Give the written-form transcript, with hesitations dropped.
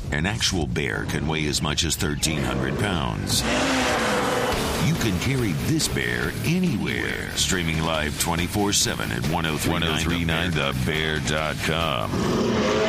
An actual bear can weigh as much as 1,300 pounds. You can carry this bear anywhere. Streaming live 24/7 at 1039thebear.com.